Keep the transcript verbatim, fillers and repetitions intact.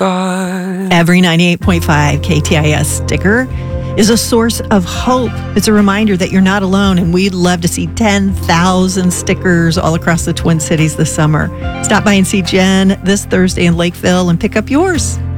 Every ninety-eight point five K T I S sticker is a source of hope. It's a reminder that you're not alone, and we'd love to see ten thousand stickers all across the Twin Cities this summer. Stop by and see Jen this Thursday in Lakeville and pick up yours.